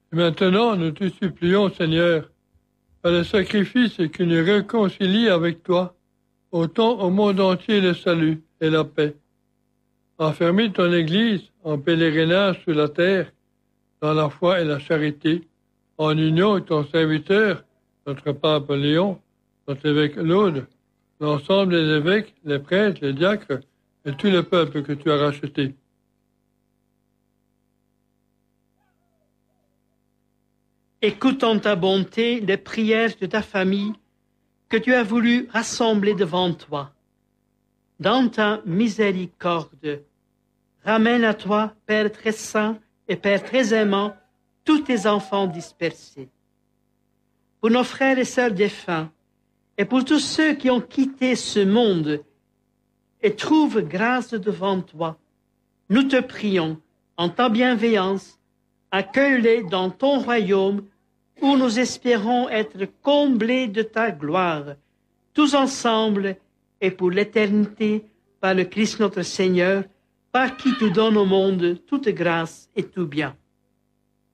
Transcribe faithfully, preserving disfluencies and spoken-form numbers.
Et maintenant, nous te supplions, Seigneur, par le sacrifice qui nous réconcilie avec toi, autant au monde entier le salut et la paix. Enferme ton Église en pèlerinage sur la terre, dans la foi et la charité, en union avec ton serviteur, notre pape Léon, notre évêque Laude, l'ensemble des évêques, les prêtres, les diacres et tout le peuple que tu as racheté. Écoute en ta bonté les prières de ta famille que tu as voulu rassembler devant toi. Dans ta miséricorde, ramène à toi, Père très saint et Père très aimant, tous tes enfants dispersés. Pour nos frères et sœurs défunts, et pour tous ceux qui ont quitté ce monde et trouvent grâce devant toi, nous te prions, en ta bienveillance, accueille-les dans ton royaume où nous espérons être comblés de ta gloire, tous ensemble et pour l'éternité, par le Christ notre Seigneur, par qui tu donnes au monde toute grâce et tout bien.